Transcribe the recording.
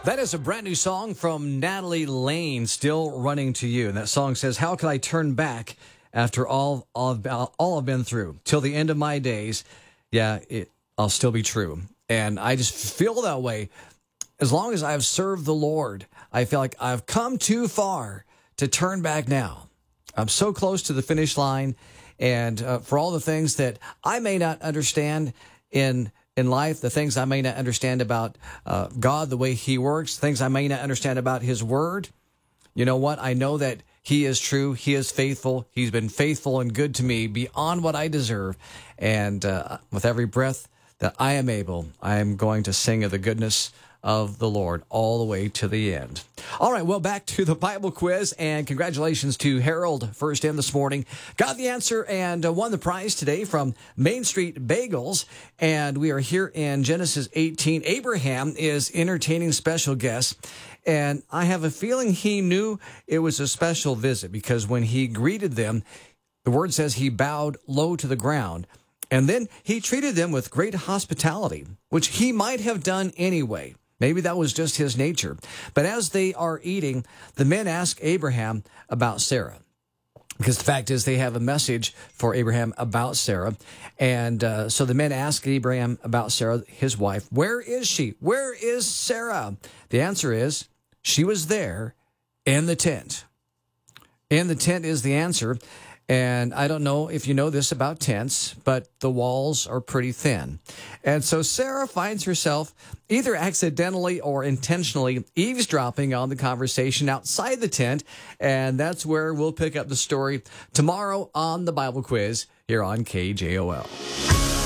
That is a brand new song from Natalie Lane, Still Running to You. And that song says, how can I turn back after all I've been through? Till the end of my days, I'll still be true. And I just feel that way. As long as I've served the Lord, I feel like I've come too far to turn back now. I'm so close to the finish line. And for all the things that I may not understand in life, the things I may not understand about God, the way he works, things I may not understand about his word. You know what? I know that he is true. He is faithful. He's been faithful and good to me beyond what I deserve. And with every breath that I am able, I am going to sing of the goodness of the Lord all the way to the end. All right, well, back to the Bible quiz, and congratulations to Harold, first in this morning. Got the answer and won the prize today from Main Street Bagels, and we are here in Genesis 18. Abraham is entertaining special guests, and I have a feeling he knew it was a special visit because when he greeted them, the word says he bowed low to the ground, and then he treated them with great hospitality, which he might have done anyway. Maybe that was just his nature. But as they are eating, the men ask Abraham about Sarah. Because the fact is they have a message for Abraham about Sarah. And so the men ask Abraham about Sarah, his wife. Where is she? Where is Sarah? The answer is she was there in the tent. In the tent is the answer. And I don't know if you know this about tents, but the walls are pretty thin. And so Sarah finds herself either accidentally or intentionally eavesdropping on the conversation outside the tent. And that's where we'll pick up the story tomorrow on the Bible Quiz here on KJOL.